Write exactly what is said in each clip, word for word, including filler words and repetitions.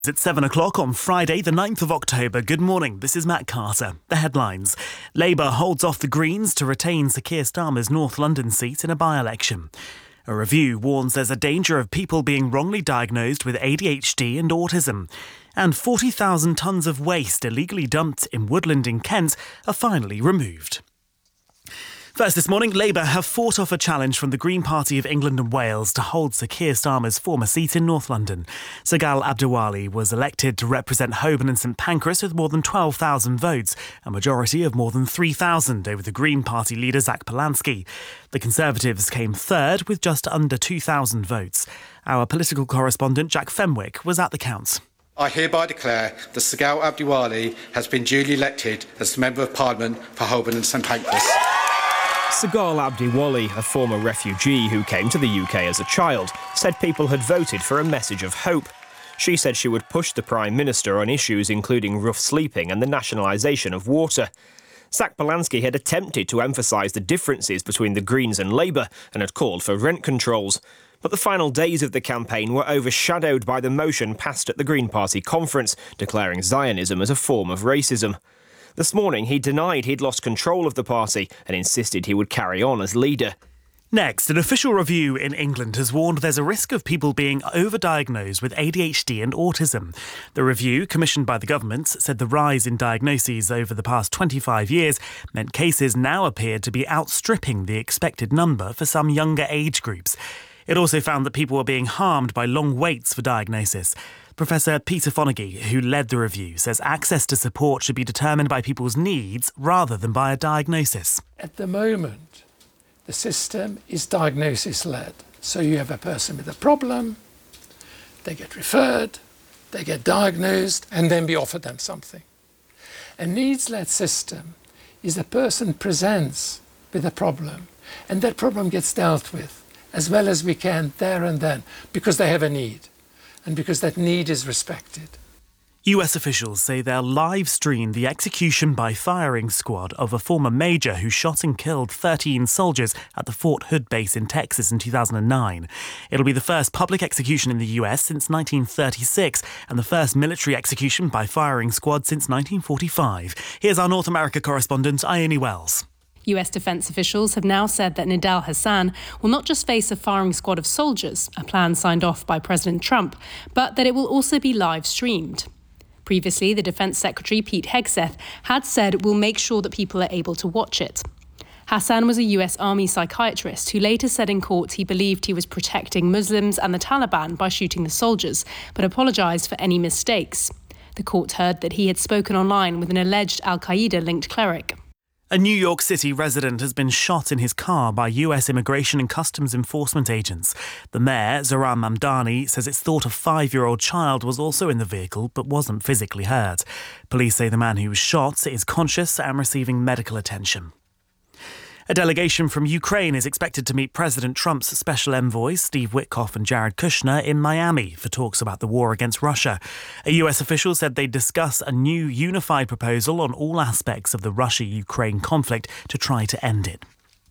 It's seven o'clock on Friday, the ninth of October. Good morning, this is Matt Carter. The headlines. Labour holds off the Greens to retain Sir Keir Starmer's North London seat in a by-election. A review warns there's a danger of people being wrongly diagnosed with A D H D and autism. And forty thousand tonnes of waste illegally dumped in Woodland in Kent are finally removed. First this morning, Labour have fought off a challenge from the Green Party of England and Wales to hold Sir Keir Starmer's former seat in North London. Sagal Abdiwali was elected to represent Holborn and St Pancras with more than twelve thousand votes, a majority of more than three thousand over the Green Party leader Zach Polanski. The Conservatives came third with just under two thousand votes. Our political correspondent Jack Fenwick was at the count. I hereby declare that Sagal Abdiwali has been duly elected as Member of Parliament for Holborn and St Pancras. Sagal Abdiwali, a former refugee who came to the U K as a child, said people had voted for a message of hope. She said she would push the Prime Minister on issues including rough sleeping and the nationalisation of water. Zach Polanski had attempted to emphasise the differences between the Greens and Labour and had called for rent controls. But the final days of the campaign were overshadowed by the motion passed at the Green Party conference, declaring Zionism as a form of racism. This morning, he denied he'd lost control of the party and insisted he would carry on as leader. Next, an official review in England has warned there's a risk of people being overdiagnosed with A D H D and autism. The review, commissioned by the government, said the rise in diagnoses over the past twenty-five years meant cases now appeared to be outstripping the expected number for some younger age groups. It also found that people were being harmed by long waits for diagnosis. Professor Peter Fonagy, who led the review, says access to support should be determined by people's needs rather than by a diagnosis. At the moment, the system is diagnosis-led. So you have a person with a problem, they get referred, they get diagnosed, and then we offer them something. A needs-led system is a person presents with a problem, and that problem gets dealt with as well as we can there and then, because they have a need. And because that need is respected. U S officials say they'll live stream the execution by firing squad of a former major who shot and killed thirteen soldiers at the Fort Hood base in Texas in two thousand nine. It'll be the first public execution in the U S since nineteen thirty-six and the first military execution by firing squad since nineteen forty-five. Here's our North America correspondent, Ione Wells. U S defence officials have now said that Nidal Hassan will not just face a firing squad of soldiers, a plan signed off by President Trump, but that it will also be live streamed. Previously, the Defence Secretary Pete Hegseth had said we'll make sure that people are able to watch it. Hassan was a U S Army psychiatrist who later said in court he believed he was protecting Muslims and the Taliban by shooting the soldiers, but apologised for any mistakes. The court heard that he had spoken online with an alleged al-Qaeda-linked cleric. A New York City resident has been shot in his car by U S Immigration and Customs Enforcement agents. The mayor, Zohran Mamdani, says it's thought a five-year-old child was also in the vehicle but wasn't physically hurt. Police say the man who was shot is conscious and receiving medical attention. A delegation from Ukraine is expected to meet President Trump's special envoys, Steve Witkoff and Jared Kushner, in Miami for talks about the war against Russia. A U S official said they'd discuss a new unified proposal on all aspects of the Russia-Ukraine conflict to try to end it.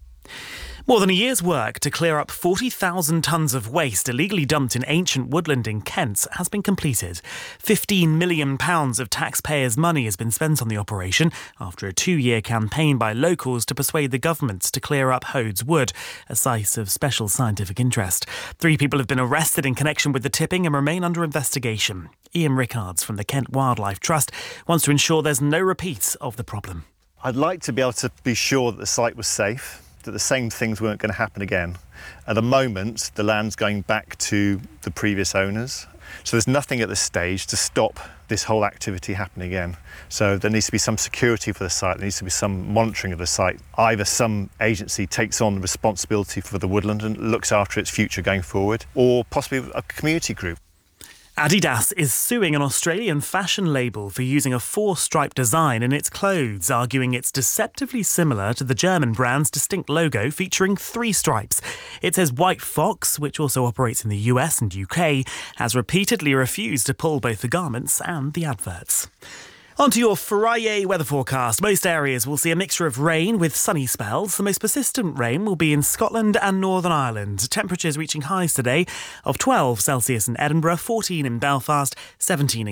More than a year's work to clear up forty thousand tonnes of waste illegally dumped in ancient Woodland in Kent has been completed. fifteen million pounds of taxpayers' money has been spent on the operation after a two-year campaign by locals to persuade the government to clear up Hodes Wood, a site of special scientific interest. Three people have been arrested in connection with the tipping and remain under investigation. Ian Rickards from the Kent Wildlife Trust wants to ensure there's no repeat of the problem. I'd like to be able to be sure that the site was safe, that the same things weren't going to happen again. At the moment, the land's going back to the previous owners. So there's nothing at this stage to stop this whole activity happening again. So there needs to be some security for the site, there needs to be some monitoring of the site. Either some agency takes on the responsibility for the woodland and looks after its future going forward, or possibly a community group. Adidas is suing an Australian fashion label for using a four-stripe design in its clothes, arguing it's deceptively similar to the German brand's distinct logo featuring three stripes. It says White Fox, which also operates in the U S and U K, has repeatedly refused to pull both the garments and the adverts. On to your Friday weather forecast. Most areas will see a mixture of rain with sunny spells. The most persistent rain will be in Scotland and Northern Ireland. Temperatures reaching highs today of twelve Celsius in Edinburgh, fourteen in Belfast, seventeen in